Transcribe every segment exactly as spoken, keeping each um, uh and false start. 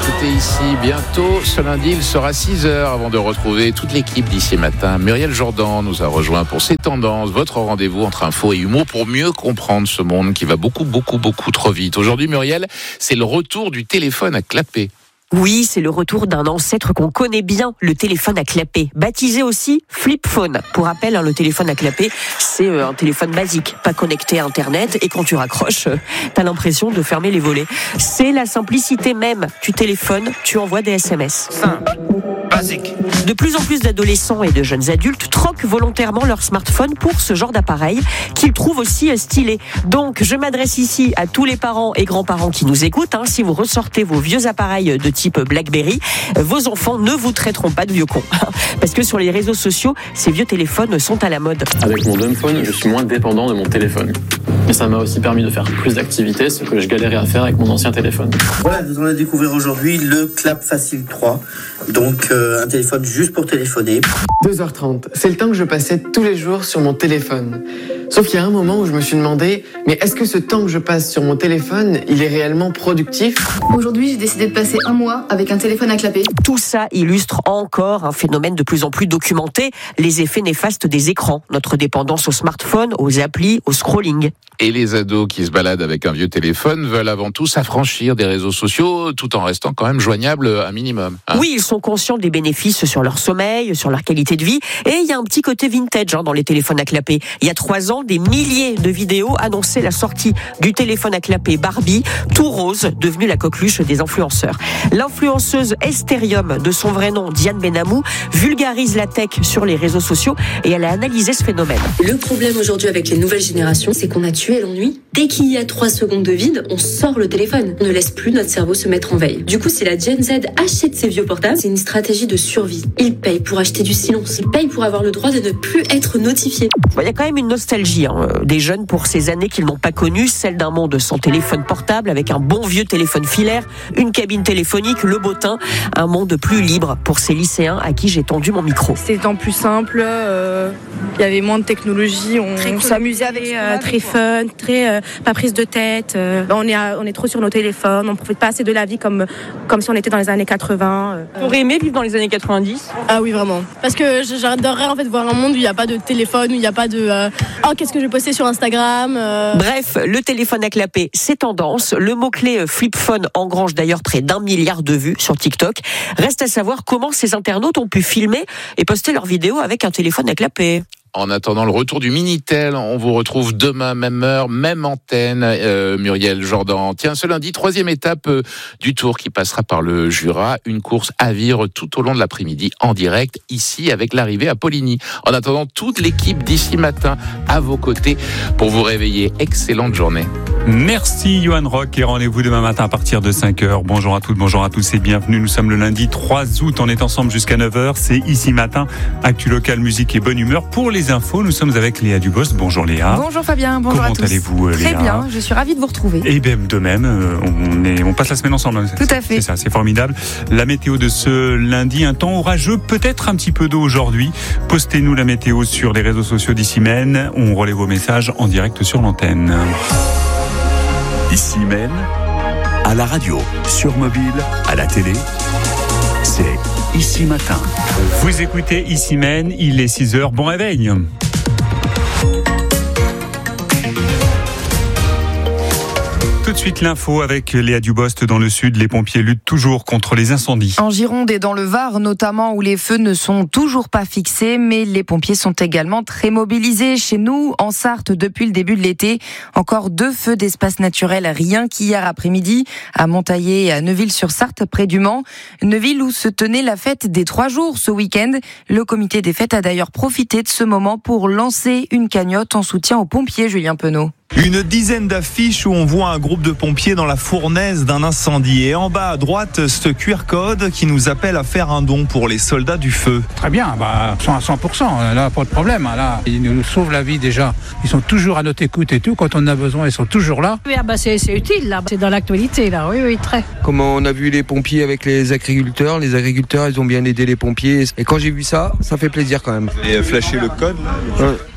écoutez ici bientôt. Ce lundi, il sera six heures avant de retrouver toute l'équipe d'ici matin. Muriel Jourdan nous a rejoint pour ses tendances, votre rendez-vous entre info et humour pour mieux comprendre ce monde qui va beaucoup, beaucoup, beaucoup trop vite. Aujourd'hui, Muriel, c'est le retour du téléphone à clapet. Oui, c'est le retour d'un ancêtre qu'on connaît bien, le téléphone à clapet, baptisé aussi flip phone. Pour rappel, hein, le téléphone à clapet, c'est euh, un téléphone basique, pas connecté à Internet, et quand tu raccroches, euh, t'as l'impression de fermer les volets. C'est la simplicité même. Tu téléphones, tu envoies des S M S. Simple, basique. De plus en plus d'adolescents et de jeunes adultes troquent volontairement leur smartphone pour ce genre d'appareil qu'ils trouvent aussi stylé. Donc, je m'adresse ici à tous les parents et grands-parents qui nous écoutent. Hein, si vous ressortez vos vieux appareils de type BlackBerry, vos enfants ne vous traiteront pas de vieux cons. Parce que sur les réseaux sociaux, ces vieux téléphones sont à la mode. Avec mon dumbphone, je suis moins dépendant de mon téléphone. Mais ça m'a aussi permis de faire plus d'activités, ce que je galérais à faire avec mon ancien téléphone. Voilà, nous allons découvrir aujourd'hui le Clap Facile trois. Donc euh, un téléphone juste pour téléphoner. deux heures trente, c'est le temps que je passais tous les jours sur mon téléphone. Sauf qu'il y a un moment où je me suis demandé, mais est-ce que ce temps que je passe sur mon téléphone, il est réellement productif ? Aujourd'hui, j'ai décidé de passer un mois avec un téléphone à clapet. Tout ça illustre encore un phénomène de plus en plus documenté, les effets néfastes des écrans, notre dépendance au smartphone, aux applis, au scrolling. Et les ados qui se baladent avec un vieux téléphone veulent avant tout s'affranchir des réseaux sociaux tout en restant quand même joignables un minimum. Hein. Oui, ils sont conscients des bénéfices sur leur sommeil, sur leur qualité de vie. Et il y a un petit côté vintage hein, dans les téléphones à clapet. Il y a trois ans, des milliers de vidéos annonçaient la sortie du téléphone à clapet Barbie, tout rose, devenu la coqueluche des influenceurs. L'influenceuse Estherium, de son vrai nom Diane Benamou, vulgarise la tech sur les réseaux sociaux et elle a analysé ce phénomène. Le problème aujourd'hui avec les nouvelles générations, c'est qu'on a tué l'ennui. Dès qu'il y a trois secondes de vide, on sort le téléphone. On ne laisse plus notre cerveau se mettre en veille. Du coup, si la Gen Z achète ses vieux portables, c'est une stratégie de survie. Ils payent pour acheter du silence. Ils payent pour avoir le droit de ne plus être notifiés. Il y a quand même une nostalgie hein, des jeunes pour ces années qu'ils n'ont pas connues, celle d'un monde sans téléphone portable, avec un bon vieux téléphone filaire, une cabine téléphonique, le beau teint, un monde plus libre pour ces lycéens à qui j'ai tendu mon micro. C'était temps plus simple, euh, il y avait moins de technologie, on, on s'amusait avec euh, très fun, très euh, pas prise de tête. Euh, on est à, on est trop sur nos téléphones, on profite pas assez de la vie comme comme si on était dans les années quatre-vingts. Euh. T'aurais aimé vivre dans les années quatre-vingt-dix ? Ah oui vraiment, parce que j'adorerais en fait voir un monde où il n'y a pas de téléphone, où il n'y a pas de euh, oh qu'est-ce que je vais poster sur Instagram. Euh... Bref, le téléphone à clapet, c'est tendance. Le mot-clé flip phone engrange d'ailleurs près d'un milliard de vues sur TikTok. Reste à savoir comment ces internautes ont pu filmer et poster leurs vidéos avec un téléphone à clapet. En attendant le retour du Minitel, on vous retrouve demain, même heure, même antenne, euh, Muriel Jourdan. Tiens, ce lundi, troisième étape euh, du tour qui passera par le Jura. Une course à vivre tout au long de l'après-midi en direct, ici, avec l'arrivée à Poligny. En attendant, toute l'équipe d'ici matin à vos côtés pour vous réveiller. Excellente journée. Merci Johan Rock et rendez-vous demain matin à partir de cinq heures. Bonjour à toutes, bonjour à tous et bienvenue. Nous sommes le lundi trois août, on est ensemble jusqu'à neuf heures. C'est ici matin, actu local, musique et bonne humeur. Pour les infos, nous sommes avec Léa Dubos. Bonjour Léa. Bonjour Fabien, bonjour Comment à tous. Comment allez-vous Léa ? Très bien, je suis ravie de vous retrouver. Et bien de même, on, est, on passe la semaine ensemble. Tout à fait. C'est ça, c'est formidable. La météo de ce lundi, un temps orageux, peut-être un petit peu d'eau aujourd'hui. Postez-nous la météo sur les réseaux sociaux d'Ici Maine. On relaie vos messages en direct sur l'antenne. Ici Maine, à la radio, sur mobile, à la télé, c'est Ici Matin. Vous écoutez Ici Maine, il est six heures, bon réveil. Tout de suite l'info avec Léa Dubost dans le sud. Les pompiers luttent toujours contre les incendies. En Gironde et dans le Var notamment, où les feux ne sont toujours pas fixés, mais les pompiers sont également très mobilisés. Chez nous, en Sarthe, depuis le début de l'été, encore deux feux d'espace naturel, rien qu'hier après-midi, à Montaillé et à Neuville-sur-Sarthe, près du Mans. Neuville où se tenait la fête des trois jours ce week-end. Le comité des fêtes a d'ailleurs profité de ce moment pour lancer une cagnotte en soutien aux pompiers, Julien Penaud. Une dizaine d'affiches où on voit un groupe de pompiers dans la fournaise d'un incendie. Et en bas à droite, ce Q R code qui nous appelle à faire un don pour les soldats du feu. Très bien, bah, ils sont à cent pour cent, là, pas de problème. Là, ils nous sauvent la vie déjà. Ils sont toujours à notre écoute et tout. Quand on en a besoin, ils sont toujours là. Oui, bah, c'est, c'est utile, là. C'est dans l'actualité, là. Oui, oui, très. Comme on a vu les pompiers avec les agriculteurs, les agriculteurs, ils ont bien aidé les pompiers. Et quand j'ai vu ça, ça fait plaisir quand même. Et flasher le code ouais.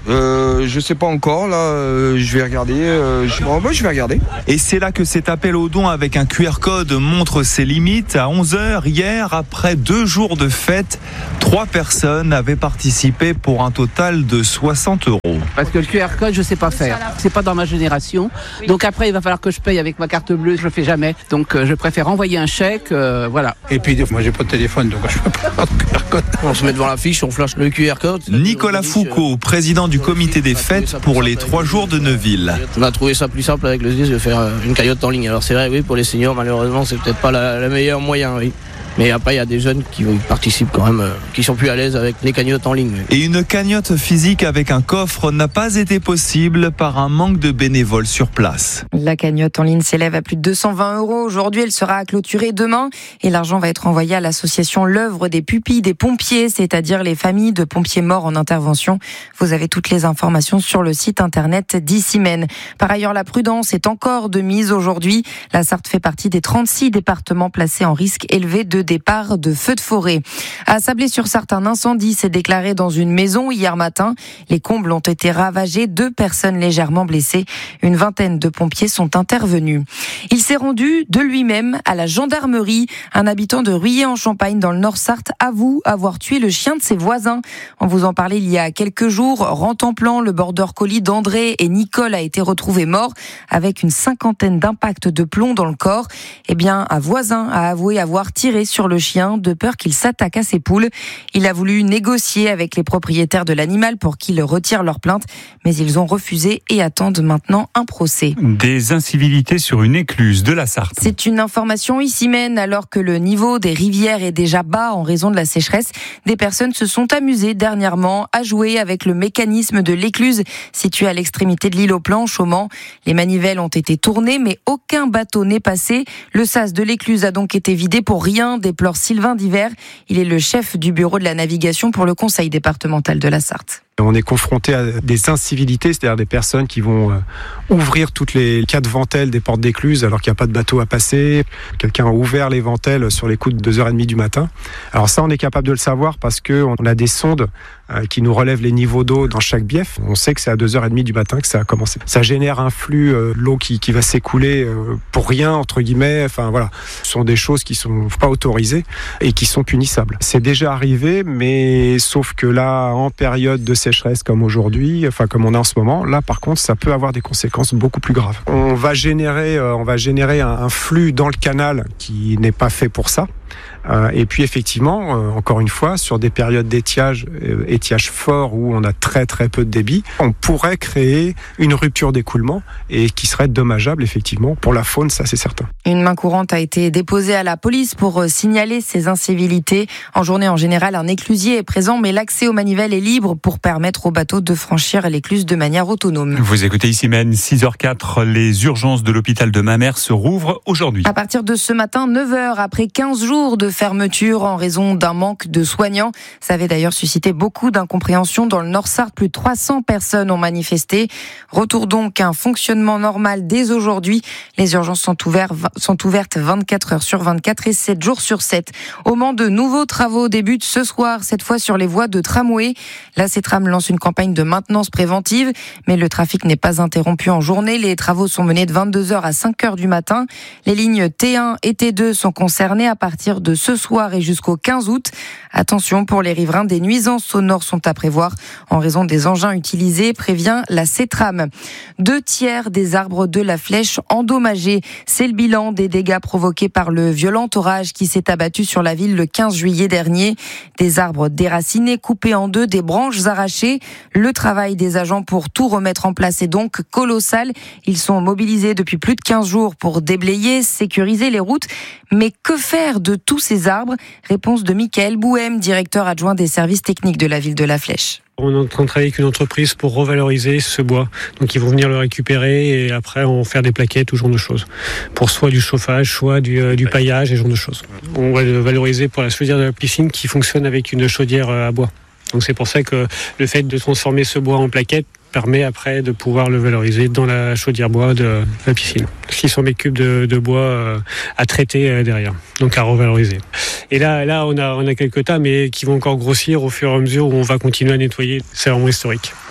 euh, Je sais pas encore, là, euh, je vais regarder. Euh, je... Bon, bah, je vais regarder. Et c'est là que cet appel au don avec un Q R code montre ses limites. À onze heures hier, après deux jours de fête, trois personnes avaient participé pour un total de soixante euros. Parce que le Q R code, je sais pas faire. C'est pas dans ma génération. Donc après, il va falloir que je paye avec ma carte bleue. Je le fais jamais. Donc euh, je préfère envoyer un chèque. Euh, voilà. Et puis, moi, j'ai pas de téléphone, donc je peux pas avoir de Q R code. On se met devant la fiche, on flash le Q R code. Nicolas Foucault, président du comité des fêtes pour les trois jours de Neuville. On a trouvé ça plus simple avec le S D I S de faire une cagnotte en ligne. Alors c'est vrai, oui, pour les seniors, malheureusement, c'est peut-être pas la, la meilleure moyen, oui. Mais après, il y a des jeunes qui participent quand même, qui sont plus à l'aise avec les cagnottes en ligne. Et une cagnotte physique avec un coffre n'a pas été possible par un manque de bénévoles sur place. La cagnotte en ligne s'élève à plus de deux cent vingt euros. Aujourd'hui, elle sera clôturée demain et l'argent va être envoyé à l'association L'œuvre des pupilles des pompiers, c'est-à-dire les familles de pompiers morts en intervention. Vous avez toutes les informations sur le site internet d'Issymène. Par ailleurs, la prudence est encore de mise aujourd'hui. La Sarthe fait partie des trente-six départements placés en risque élevé de départ de feux de forêt. À Sablé-sur-Sarthe, un incendie s'est déclaré dans une maison hier matin. Les combles ont été ravagés, deux personnes légèrement blessées. Une vingtaine de pompiers sont intervenus. Il s'est rendu de lui-même à la gendarmerie. Un habitant de Ruillé-en-Champagne dans le Nord-Sarthe avoue avoir tué le chien de ses voisins. On vous en parlait il y a quelques jours. Rentemplant, le border collie d'André et Nicole a été retrouvé mort avec une cinquantaine d'impacts de plomb dans le corps. Eh bien, un voisin a avoué avoir tiré sur sur le chien de peur qu'il s'attaque à ses poules. Il a voulu négocier avec les propriétaires de l'animal pour qu'ils retirent leur plainte, mais ils ont refusé et attendent maintenant un procès. Des incivilités sur une écluse de la Sarthe. C'est une information Issymène, alors que le niveau des rivières est déjà bas en raison de la sécheresse. Des personnes se sont amusées dernièrement à jouer avec le mécanisme de l'écluse située à l'extrémité de l'île aux Planches au Mans. Les manivelles ont été tournées, mais aucun bateau n'est passé. Le sas de l'écluse a donc été vidé pour rien, déplore Sylvain Divert. Il est le chef du bureau de la navigation pour le conseil départemental de la Sarthe. On est confronté à des incivilités, c'est-à-dire des personnes qui vont ouvrir toutes les quatre ventelles des portes d'écluse alors qu'il n'y a pas de bateau à passer. Quelqu'un a ouvert les ventelles sur les coups de deux heures trente du matin. Alors ça, on est capable de le savoir parce qu'on a des sondes qui nous relèvent les niveaux d'eau dans chaque bief. On sait que c'est à deux heures trente du matin que ça a commencé. Ça génère un flux, euh, l'eau qui, qui va s'écouler euh, pour rien, entre guillemets. Enfin voilà, ce sont des choses qui sont pas autorisées et qui sont punissables. C'est déjà arrivé, mais sauf que là, en période de sécheresse comme aujourd'hui, enfin comme on a en ce moment, là par contre, ça peut avoir des conséquences beaucoup plus graves. On va générer, euh, on va générer un, un flux dans le canal qui n'est pas fait pour ça. Euh, et puis effectivement, euh, encore une fois, sur des périodes d'étiage, euh, étiage fort où on a très très peu de débit, on pourrait créer une rupture d'écoulement et qui serait dommageable effectivement pour la faune, ça c'est certain. Une main courante a été déposée à la police pour signaler ces incivilités. En journée, en général, un éclusier est présent, mais l'accès aux manivelles est libre pour permettre aux bateaux de franchir l'écluse de manière autonome. Vous écoutez Issymène, six heures quatre, les urgences de l'hôpital de Mamers se rouvrent aujourd'hui. À partir de ce matin, neuf heures, après quinze jours de fermeture en raison d'un manque de soignants. Ça avait d'ailleurs suscité beaucoup d'incompréhension dans le Nord-Sarthe. Plus de trois cents personnes ont manifesté. Retour donc à un fonctionnement normal dès aujourd'hui. Les urgences sont ouvertes, sont ouvertes vingt-quatre heures sur vingt-quatre et sept jours sur sept. Au Mans, de nouveaux travaux débutent ce soir, cette fois sur les voies de tramway. La Cetram lance une campagne de maintenance préventive, mais le trafic n'est pas interrompu en journée. Les travaux sont menés de vingt-deux heures à cinq heures du matin. Les lignes T un et T deux sont concernées à partir de ce soir et jusqu'au quinze août. Attention pour les riverains, des nuisances sonores sont à prévoir en raison des engins utilisés, prévient la Cetram. Deux tiers des arbres de la Flèche endommagés. C'est le bilan des dégâts provoqués par le violent orage qui s'est abattu sur la ville le quinze juillet dernier. Des arbres déracinés, coupés en deux, des branches arrachées. Le travail des agents pour tout remettre en place est donc colossal. Ils sont mobilisés depuis plus de quinze jours pour déblayer, sécuriser les routes. Mais que faire de tous ces arbres ? Réponse de Michael Bouhem, directeur adjoint des services techniques de la ville de La Flèche. On est en train de travailler avec une entreprise pour revaloriser ce bois. Donc ils vont venir le récupérer et après en faire des plaquettes ou ce genre de choses. Pour soit du chauffage, soit du, euh, du paillage et ce genre de choses. On va le valoriser pour la chaudière de la piscine qui fonctionne avec une chaudière à bois. Donc c'est pour ça que le fait de transformer ce bois en plaquettes permet après de pouvoir le valoriser dans la chaudière bois de la piscine. six cents mètres cubes de, de bois à traiter derrière, donc à revaloriser. Et là, là on a, on a quelques tas, mais qui vont encore grossir au fur et à mesure où on va continuer à nettoyer. C'est vraiment historique.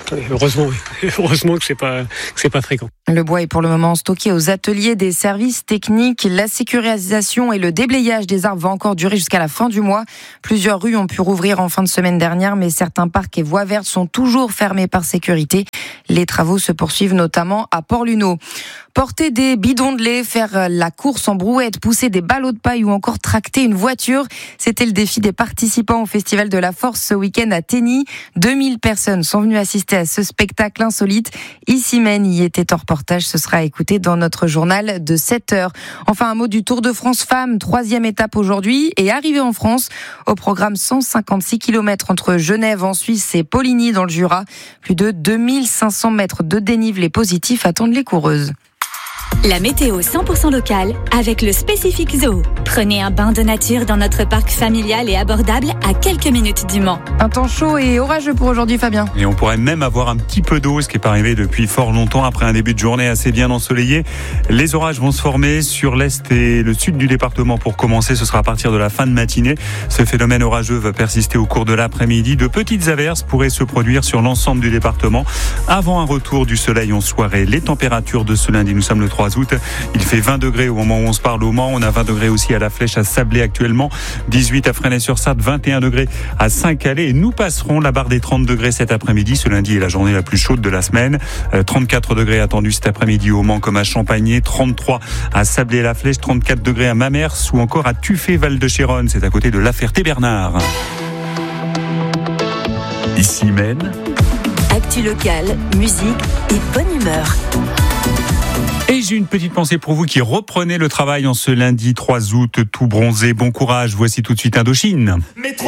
Heureusement, oui. Heureusement que c'est pas, que c'est pas fréquent. Le bois est pour le moment stocké aux ateliers des services techniques. La sécurisation et le déblayage des arbres va encore durer jusqu'à la fin du mois. Plusieurs rues ont pu rouvrir en fin de semaine dernière, mais certains parcs et voies vertes sont toujours fermés par sécurité. Les travaux se poursuivent notamment à Port-Luneau. Porter des bidons de lait, faire la course en brouette, pousser des ballots de paille ou encore tracter une voiture, c'était le défi des participants au Festival de la Force ce week-end à Tenny. deux mille personnes sont venues assister à ce spectacle insolite. Issimène y était en reportage, ce sera à écouter dans notre journal de sept heures. Enfin, un mot du Tour de France Femmes, troisième étape aujourd'hui et arrivée en France. Au programme cent cinquante-six kilomètres entre Genève en Suisse et Poligny dans le Jura. Plus de deux mille cinq cents mètres de dénivelé positif attendent les coureuses. La météo cent pour cent locale avec le Spécifique Zoo. Prenez un bain de nature dans notre parc familial et abordable à quelques minutes du Mans. Un temps chaud et orageux pour aujourd'hui, Fabien. Et on pourrait même avoir un petit peu d'eau, ce qui n'est pas arrivé depuis fort longtemps après un début de journée assez bien ensoleillé. Les orages vont se former sur l'est et le sud du département pour commencer. Ce sera à partir de la fin de matinée. Ce phénomène orageux va persister au cours de l'après-midi. De petites averses pourraient se produire sur l'ensemble du département avant un retour du soleil en soirée. Les températures de ce lundi, nous sommes le trois août. Il fait vingt degrés au moment où on se parle au Mans. On a vingt degrés aussi à la Flèche à Sablé actuellement. dix-huit à Fresnay-sur-Sarthe, vingt et un degrés à Saint-Calais. Et nous passerons la barre des trente degrés cet après-midi. Ce lundi est la journée la plus chaude de la semaine. Euh, trente-quatre degrés attendus cet après-midi au Mans comme à Champagné. trente-trois à Sablé-la-Flèche. trente-quatre degrés à Mamers ou encore à Tuffet-Val-de-Chéronne. C'est à côté de La Ferté-Bernard. Ici Maine. Actu locale, musique et bonne humeur. Et j'ai une petite pensée pour vous qui reprenez le travail en ce lundi trois août, tout bronzé. Bon courage, voici tout de suite Indochine.